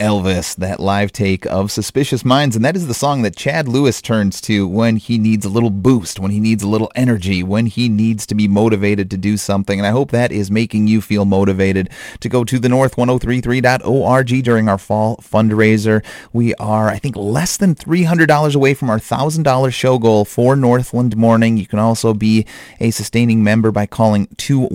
Elvis, that live take of Suspicious Minds, and that is the song that Chad Lewis turns to when he needs a little boost, when he needs a little energy, when he needs to be motivated to do something. And I hope that is making you feel motivated to go to thenorth1033.org during our fall fundraiser. We are, I think, less than $300 away from our $1,000 show goal for Northland Morning. You can also be a sustaining member by calling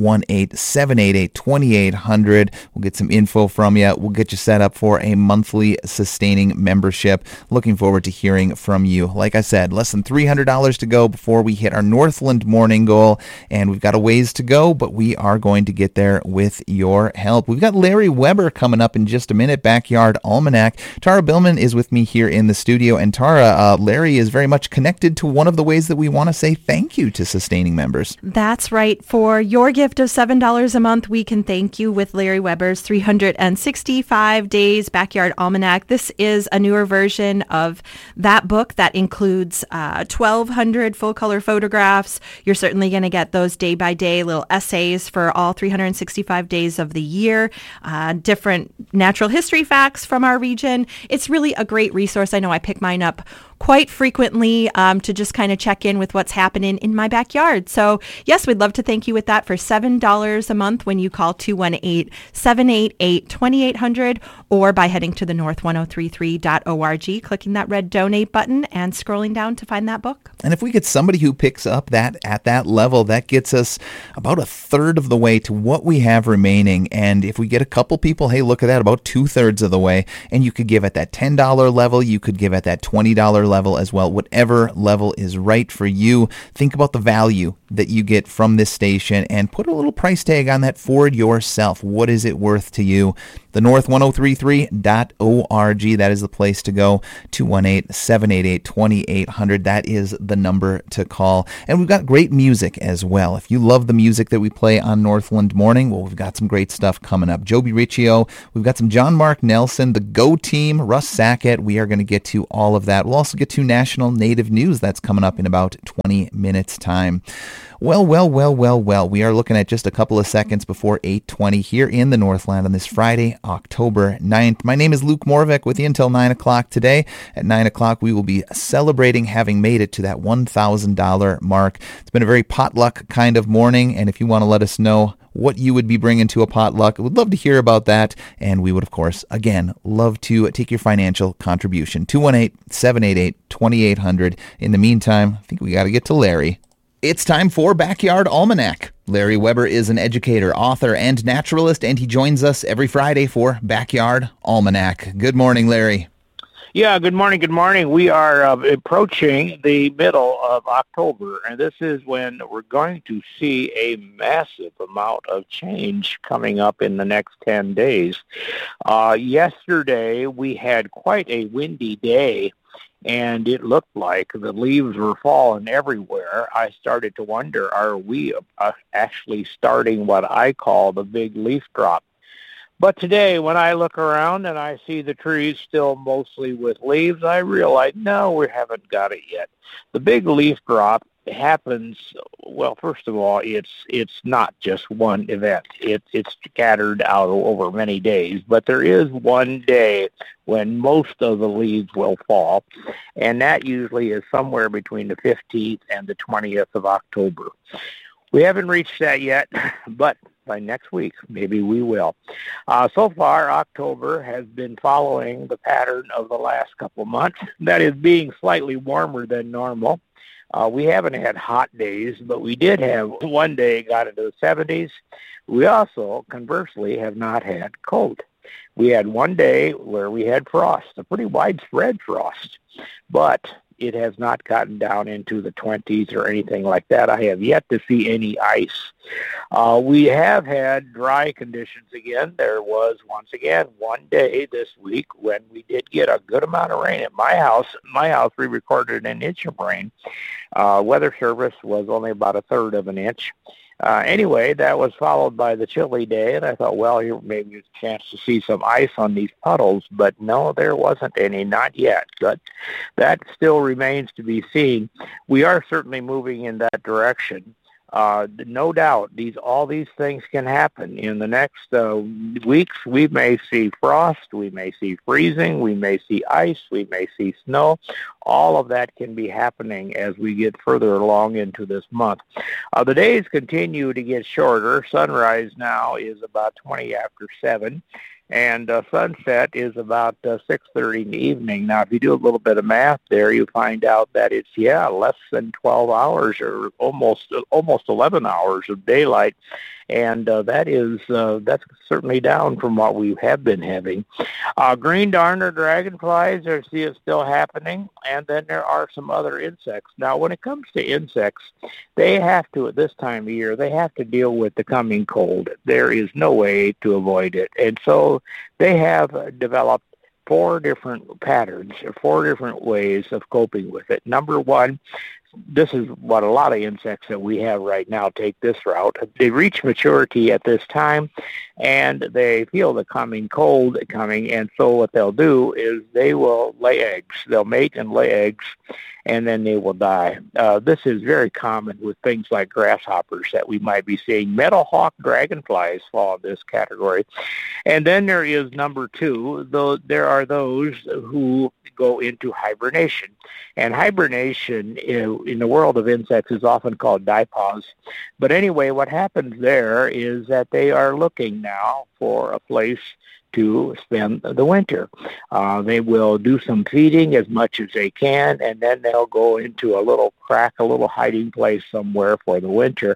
218-788-2800. We'll get some info from you. We'll get you set up for a monthly sustaining membership. Looking forward to hearing from you. Like I said, less than $300 to go before we hit our Northland Morning goal, and we've got a ways to go, but we are going to get there with your help. We've got Larry Weber coming up in just a minute, Backyard Almanac. Tara Billman is with me here in the studio, and Tara, Larry is very much connected to one of the ways that we want to say thank you to sustaining members. That's right. For your gift of $7 a month, we can thank you with Larry Weber's 365 Days Backyard Almanac. This is a newer version of that book that includes 1,200 full-color photographs. You're certainly going to get those day-by-day little essays for all 365 days of the year, different natural history facts from our region. It's really a great resource. I know I pick mine up quite frequently to just kind of check in with what's happening in my backyard. So yes, we'd love to thank you with that for $7 a month when you call 218-788-2800 or by heading to thenorth1033.org, clicking that red donate button and scrolling down to find that book. And if we get somebody who picks up that at that level, that gets us about a third of the way to what we have remaining. And if we get a couple people, hey, look at that, about 2/3 of the way. And you could give at that $10 level, you could give at that $20 level as well. Whatever level is right for you. Think about the value that you get from this station and put a little price tag on that for yourself. What is it worth to you? thenorth1033.org. That is the place to go. 218-788-2800. That is the number to call. And we've got great music as well. If you love the music that we play on Northland Morning, well, we've got some great stuff coming up. Joby Riccio, we've got some John Mark Nelson, the Go Team, Russ Sackett. We are going to get to all of that. We'll also get to National Native News. That's coming up in about 20 minutes' time. Well. We are looking at just a couple of seconds before 8:20 here in the Northland on this Friday, October 9th. My name is Luke Morvik with you until 9 o'clock today. At 9 o'clock, we will be celebrating having made it to that $1,000 mark. It's been a very potluck kind of morning, and if you want to let us know what you would be bringing to a potluck, we'd love to hear about that. And we would, of course, again, love to take your financial contribution. 218-788-2800. In the meantime, I think we got to get to Larry. It's time for Backyard Almanac. Larry Weber is an educator, author, and naturalist, and he joins us every Friday for Backyard Almanac. Good morning, Larry. Yeah, good morning. Good morning. We are approaching the middle of October, and this is when we're going to see a massive amount of change coming up in the next 10 days. Yesterday, we had quite a windy day, and it looked like the leaves were falling everywhere. I started to wonder, are we actually starting what I call the big leaf drop? But today, when I look around and I see the trees still mostly with leaves, I realize, no, we haven't got it yet. The big leaf drop happens, well, first of all, it's not just one event. It's scattered out over many days, but there is one day when most of the leaves will fall, and that usually is somewhere between the 15th and the 20th of October. We haven't reached that yet, but by next week, maybe we will. So far, October has been following the pattern of the last couple of months. That is being slightly warmer than normal. We haven't had hot days, but we did have one day got into the 70s. We also, conversely, have not had cold. We had one day where we had frost, a pretty widespread frost, but it has not gotten down into the 20s or anything like that. I have yet to see any ice. We have had dry conditions again. There was, once again, one day this week when we did get a good amount of rain at my house. My house, we recorded an inch of rain. Weather Service was only about a third of an inch. Anyway, that was followed by the chilly day, and I thought, well, here maybe there's a chance to see some ice on these puddles, but no, there wasn't any, not yet. But that still remains to be seen. We are certainly moving in that direction. No doubt, all these things can happen. In the next weeks, we may see frost, we may see freezing, we may see ice, we may see snow. All of that can be happening as we get further along into this month. The days continue to get shorter. Sunrise now is about 20 after 7. And sunset is about 6:30 in the evening. Now, if you do a little bit of math there, you find out that it's, less than 12 hours or almost 11 hours of daylight. And that's certainly down from what we have been having. Green darner dragonflies are still happening, and then there are some other insects. Now, when it comes to insects, they have to, at this time of year, they have to deal with the coming cold. There is no way to avoid it. And so they have developed 4 different patterns, 4 different ways of coping with it. Number one, this is what a lot of insects that we have right now take this route. They reach maturity at this time, and they feel the coming cold coming, and so what they'll do is they will lay eggs. They'll mate and lay eggs, and then they will die. This is very common with things like grasshoppers that we might be seeing. Meadowhawk dragonflies fall in this category. And then there is number 2, though there are those who go into hibernation. And hibernation in the world of insects is often called dipause. But anyway, what happens there is that they are looking now for a place to spend the winter. They will do some feeding as much as they can, and then they'll go into a little crack, a little hiding place somewhere for the winter.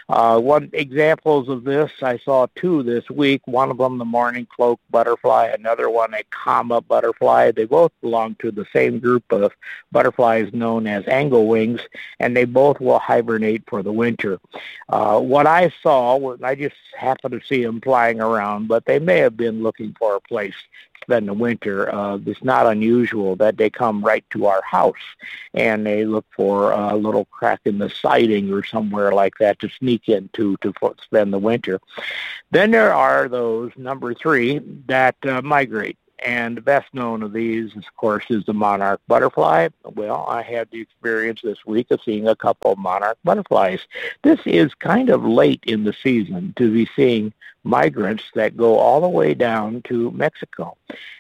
One examples of this, I saw 2 this week. One of them, the morning cloak butterfly, another one, a comma butterfly. They both belong to the same group of butterflies known as anglewings, and they both will hibernate for the winter. What I saw, I just happened to see them flying around, but they may have been looking for a place to spend the winter. It's not unusual that they come right to our house and they look for a little crack in the siding or somewhere like that to sneak into to spend the winter. Then there are those, number 3, that migrate. And the best known of these, of course, is the monarch butterfly. Well, I had the experience this week of seeing a couple of monarch butterflies. This is kind of late in the season to be seeing migrants that go all the way down to Mexico.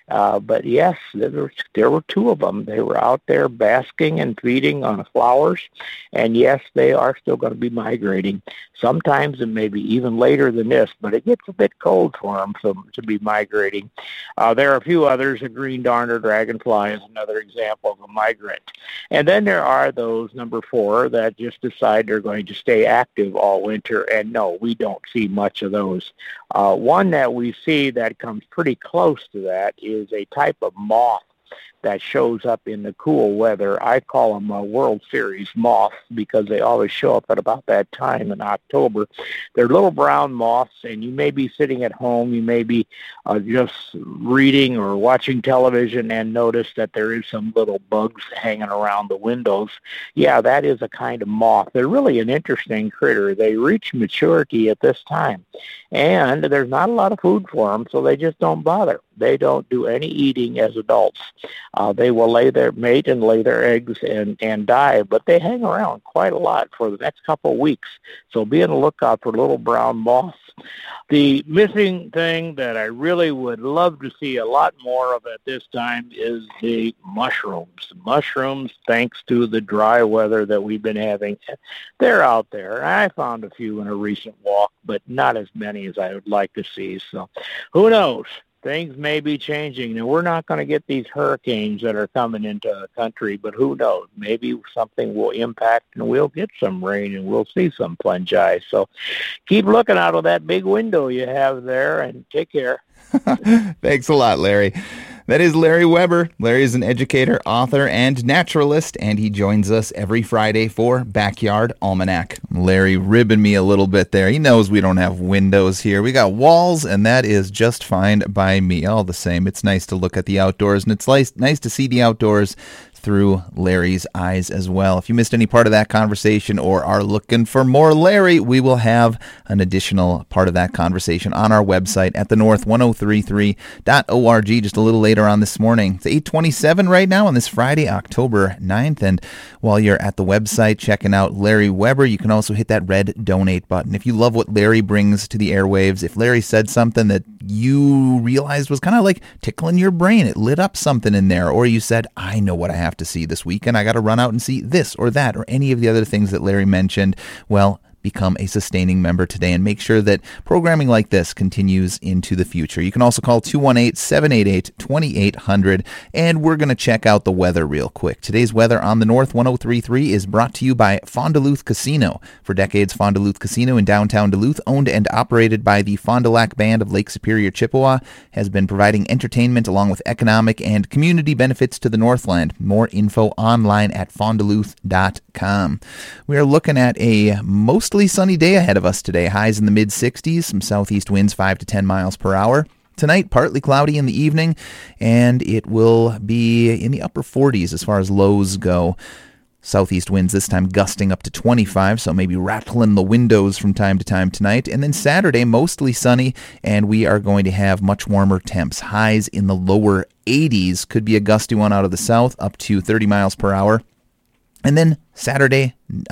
But yes, there were 2 of them. They were out there basking and feeding on the flowers. And yes, they are still going to be migrating. Sometimes it may be even later than this, but it gets a bit cold for them to be migrating. There are a few others. A green darner dragonfly is another example of a migrant. And then there are those, number 4, that just decide they're going to stay active all winter. And no, we don't see much of those. One that we see that comes pretty close to that is a type of moth that shows up in the cool weather. I call them World Series moths because they always show up at about that time in October. They're little brown moths, and you may be sitting at home, you may be just reading or watching television and notice that there is some little bugs hanging around the windows. Yeah, that is a kind of moth. They're really an interesting critter. They reach maturity at this time, and there's not a lot of food for them, so they just don't bother. They don't do any eating as adults. They will lay their mate and lay their eggs and die, but they hang around quite a lot for the next couple of weeks. So be on the lookout for little brown moths. The missing thing that I really would love to see a lot more of at this time is the mushrooms. Mushrooms, thanks to the dry weather that we've been having, they're out there. I found a few in a recent walk, but not as many as I would like to see. So who knows? Things may be changing. Now, we're not going to get these hurricanes that are coming into the country, but who knows? Maybe something will impact and we'll get some rain and we'll see some fungi. So keep looking out of that big window you have there and take care. Thanks a lot, Larry. That is Larry Weber. Larry is an educator, author, and naturalist, and he joins us every Friday for Backyard Almanac. Larry ribbing me a little bit there. He knows we don't have windows here. We got walls, and that is just fine by me. All the same, it's nice to look at the outdoors, and it's nice to see the outdoors through Larry's eyes as well. If you missed any part of that conversation or are looking for more Larry, we will have an additional part of that conversation on our website at thenorth1033.org just a little later on this morning. It's 8:27 right now on this Friday, October 9th. And while you're at the website checking out Larry Weber, you can also hit that red donate button. If you love what Larry brings to the airwaves, if Larry said something that you realized was kind of like tickling your brain, it lit up something in there, or you said, I know what I have to see this weekend. I got to run out and see this or that or any of the other things that Larry mentioned. Well, become a sustaining member today and make sure that programming like this continues into the future. You can also call 218-788-2800, and we're going to check out the weather real quick. Today's weather on the North 103.3 is brought to you by Fond du Lac Casino. For decades, Fond du Lac Casino in downtown Duluth, owned and operated by the Fond du Lac Band of Lake Superior, Chippewa, has been providing entertainment along with economic and community benefits to the Northland. More info online at fondduluth.com. We are looking at a mostly sunny day ahead of us today. Highs in the mid-60s, some southeast winds 5 to 10 miles per hour. Tonight, partly cloudy in the evening, and it will be in the upper 40s as far as lows go. Southeast winds this time gusting up to 25, so maybe rattling the windows from time to time tonight. And then Saturday, mostly sunny, and we are going to have much warmer temps. Highs in the lower 80s. Could be a gusty one out of the south, up to 30 miles per hour. And then Sunday,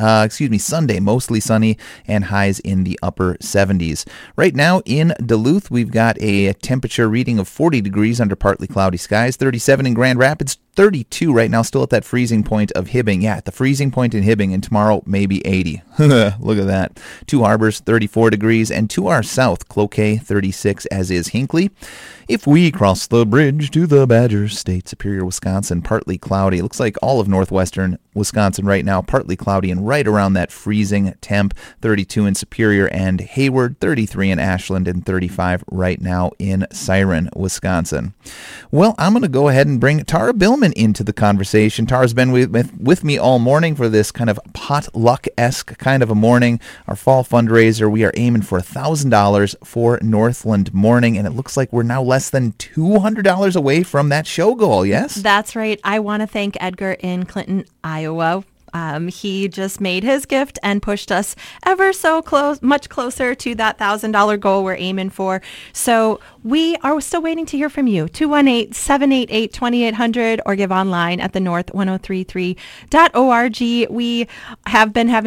mostly sunny and highs in the upper 70s. Right now in Duluth, we've got a temperature reading of 40 degrees under partly cloudy skies, 37 in Grand Rapids, 32 right now, still at that freezing point of Hibbing. Yeah, at the freezing point in Hibbing, and tomorrow maybe 80. Look at that. Two Harbors, 34 degrees, and to our south, Cloquet, 36, as is Hinckley. If we cross the bridge to the Badger State, Superior, Wisconsin, partly cloudy. It looks like all of northwestern Wisconsin right now, partly cloudy and right around that freezing temp, 32 in Superior and Hayward, 33 in Ashland, and 35 right now in Siren, Wisconsin. Well, I'm going to go ahead and bring Tara Billman into the conversation. Tara's been with me all morning for this kind of potluck-esque kind of a morning. Our fall fundraiser, we are aiming for $1,000 for Northland Morning, and it looks like we're now less than $200 away from that show goal, yes? That's right. I want to thank Edgar in Clinton, Iowa. He just made his gift and pushed us ever so much closer to that $1,000 goal we're aiming for. So we are still waiting to hear from you. 218-788-2800 or give online at thenorth1033.org. We have been having